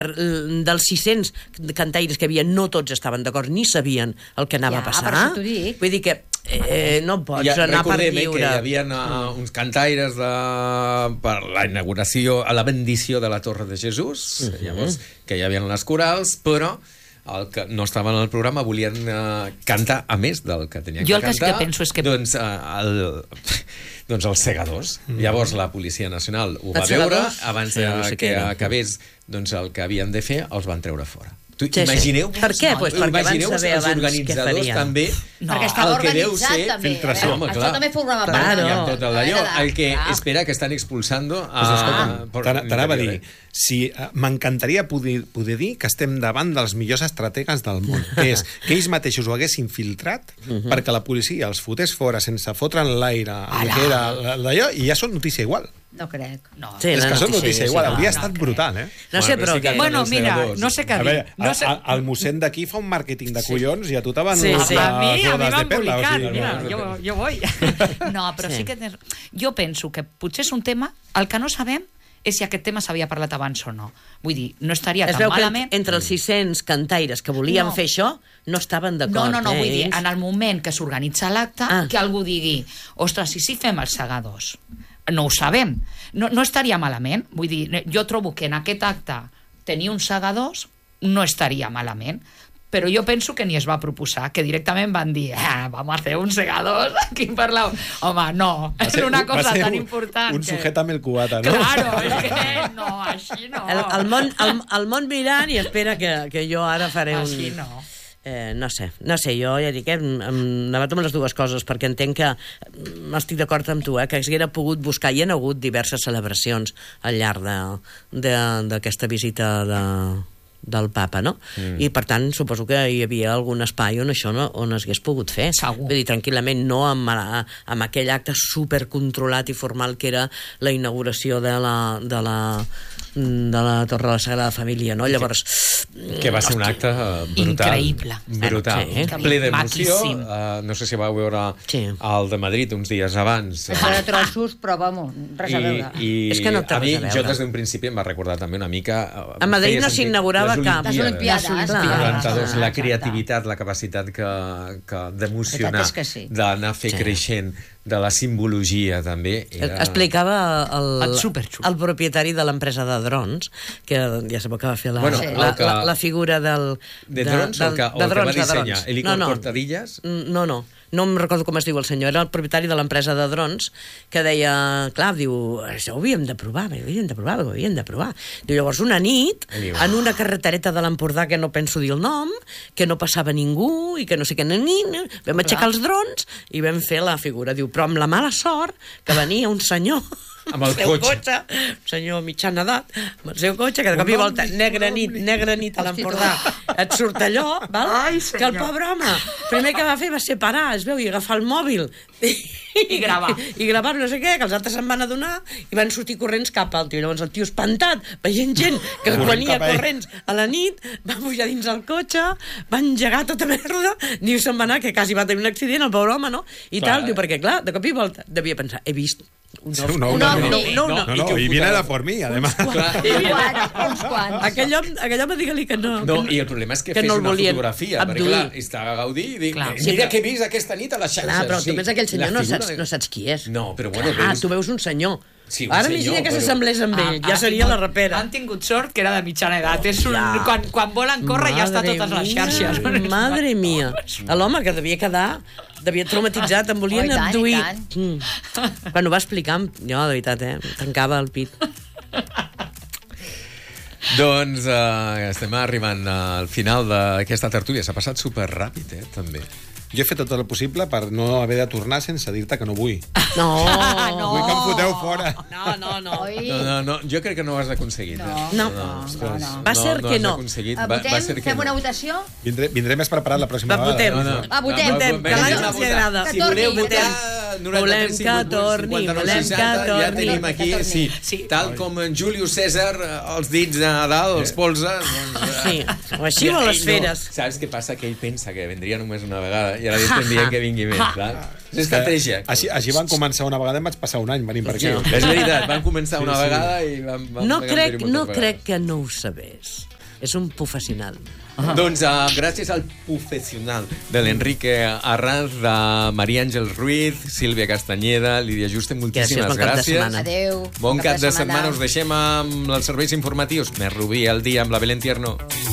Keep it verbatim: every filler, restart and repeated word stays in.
dels sis-cents cantaires que hi havia, no tots estaven d'acord, ni sabien el que anava Ja, a passar. per això t'ho dic. Vull dir que eh, no pots ja, anar per recordem lliure. que hi havia uh, uns cantaires de, per la inauguració, a la bendició de la Torre de Jesús, uh-huh. llavors que hi havia les corals, però el que no estaven al programa volien uh, cantar a més del que tenien jo que el que cantar. que penso és que... Doncs, uh, el, doncs els segadors. Mm. Llavors la Policia Nacional ho va Els veure, segadors? abans Sí, de no sé que què era. acabés doncs, el que havien de fer, els van treure fora. Tu, Sí, sí. imagineu, Per què? Pues perquè van imagineu saber els abans què organitzadors farien. també No. Perquè estava el que deu organitzat, ser també. filtració, Eh? home, Això clar. també formava part. Claro. I amb tot allò, el que Clar. espera que estan expulsando a... Pues escolta'm, por- t'ana- t'anava a dir, si, eh, m'encantaria poder, poder dir que estem davant dels millors estrategues del món, que és que ells mateixos ho haguessin filtrat uh-huh. perquè la policia els fotés fora sense fotre en l'aire el que era d'allò, i ja són notícia igual. No crec. No. Sí, és la que són notícia, notícia sí, igual, sí, hauria no, estat no brutal, eh? No sé, però... sí que- Que... Bueno, mira, segadors. no sé què A dir. veure, No el, sé... el, el mossèn d'aquí fa un màrqueting de collons i a tu te van Sí, les sí. A mi, a mi rodes de m'han perla, o publicat, sigui, mira, no. jo, jo vull. No, però sí, Sí. sí que tens... Jo penso que potser és un tema... El que no sabem és si aquest tema s'havia parlat abans o no. Vull dir, no estaria Es tan veu que malament... entre els sis-cents cantaires que volien No. fer això, no estaven d'acord. No, no, no, eh, vull dir, ells. en el moment que s'organitza l'acte, Ah. que algú digui, ostres, si sí fem els segadors, no ho sabem. No, no estaria malament. Vull dir, jo trobo que en aquest acte tenir uns segadors no estaria malament, però jo penso que ni es va proposar, que directament van dir, ah, vamos a hacer un segador, aquí parlau. Home, no, Va és ser- una va cosa ser tan un- important. Un que... sujétame el cubata, no? Claro, és que no, així no. El, el, món, el, el món mirant i espera que, que jo ara faré un... Així no. Eh, no sé, no sé, jo ja dic, eh, em, em debato amb les dues coses, perquè entenc que mm, estic d'acord amb tu, eh, que s'haguera pogut buscar, hi ha hagut diverses celebracions al llarg d'aquesta visita de, del papa, no? Mm. I per tant suposo que hi havia algun espai on això no, on es hagués pogut fer. Segur. Vull dir, tranquil·lament, no amb, amb aquell acte supercontrolat i formal que era la inauguració de la, de la de la Torre de la Sagrada Família, no? Llavors... Que va ser un acte uh, brutal. Increïble. Brutal. Sí. Ple d'emoció. Maquíssim. Uh, no sé si vau veure Sí. el de Madrid uns dies abans. Serà trossos, però, vamos, res a veure. I, i És que no té a mi, res a veure. jo des d'un principi em va recordar també una mica... uh, A Madrid feia no sentit s'inaugurava les cap. Les Olimpíades. Olimpiades. Clar. noranta-dos, la Exacte. creativitat, la capacitat que, que d'emocionar, La veritat és que sí. d'anar a fer Sí. creixent, de la simbologia també. Era... Explicava el, El superxulo. el propietari de l'empresa de drons, que ja sabeu que va fer la, Bueno, la, el que- la, la figura del... De drons, o el que, o de el que drons, va de dissenyar? drons. Helicòpter No, no. Cortadillas? No, no. No em recordo com es diu el senyor, era el propietari de l'empresa de drons, que deia, clar, diu, això ho havíem de provar, ho havíem de provar, ho havíem de provar. Diu, llavors una nit, Diu. en una carretereta de l'Empordà, que no penso dir el nom, que no passava ningú, i que no sé què, ni, ni, vam aixecar els drons i vam fer la figura. Diu, però amb la mala sort que venia un senyor Amb el seu cotxe. un senyor mitjana edat, amb el seu cotxe, que de cop i volta, negra nit, negra nit a l'Empordà, et surt allò, val? Ai, que el pobre home, primer que va fer va ser parar, es veu, i agafar el mòbil i, I gravar. i gravar no sé què, que els altres se'n van adonar i van sortir corrents cap al tio. Llavors el tio espantat, veient gent que Corrent venia cap a ell. corrents a la nit, va pujar dins el cotxe, va engegar tota merda, diu, se'n va anar, que quasi va tenir un accident, el pobre home, no? I Clar. tal, diu, perquè clar, de cop i volta devia pensar, he vist un Sí, ovni. un ovni. Un ovni. No, No, no, No, I no, que ho i viene posava- a por mi, además. Uns quants, uns quants. Aquell home, aquell home digue-li que no. No, que i el problema és que, que fes no el una volien fotografia, perquè abduir. clar, estava a Gaudí i dic, Clar. mira què he vist aquesta nit a les xarxes. Clar, però tu Sí. pensa que aquell senyor La no figura saps, de- no saps qui és. No, però bueno, Ah, veus- tu veus un senyor. Sí, un Ara senyor, imagina que però- s'assemblés amb ell, Ah, ja han seria la tingut- rapera. Han tingut sort que era de mitjana edat. És un, Ja. quan, quan volen córrer ja està a Madre totes les mia, xarxes. Madre mia. L'home que devia quedar, devia traumatitzat, em volien Oh, i tant, i abduir. tant. Mm. Quan ho va explicar, jo, de veritat, eh, tancava el pit. Doncs uh, estem arribant al final d'aquesta tertúlia. S'ha passat superràpid, eh, també. Jo he fet tot el possible per no haver de tornar sense dir-te que no vull. No, no. Vull que em foteu fora. no, no, no. Oi? No, no, no, jo crec que no ho has aconseguit. No. eh? No. ostres, no, no. Va ser que has no. aconseguit. Uh, Va, votem? va ser que Fem no. una votació? Vindré, vindré més preparat la pròxima Va, votem. vegada. No, no. Va, votem. Va, Que a l'Àngels vinga, els vota. agrada. Si voleu Que votar torni. Volem noranta-tres, que cinquanta-vuit, torni, cinquanta-nou, volem que seixanta, ja torni. tenim aquí, Que torni. sí, Sí. tal com en Julius César, eh, els dits de dalt, els polzes... Doncs, eh, Sí, o així o a les no, feres. saps què passa? Que ell pensa que vendria només una vegada i ara li estem dient que vingui més, clar? És estratègia. Així, així van començar una vegada i em vaig passar un any venint per aquí. És veritat, van començar una Sí, sí. vegada i vam... vam No vam crec, dir-ho moltes no vegades. crec que no ho sabés. És un professional. Ah. Doncs uh, gràcies al professional de l'Enrique Arranz, de Maria Àngels Ruiz, Sílvia Castanyeda, Lídia Juste, moltíssimes Gràcies, bon cap de gràcies. setmana. Adéu. Bon cap de setmana. Us deixem amb els serveis informatius. Més Rubí al dia amb la Belén Tierno.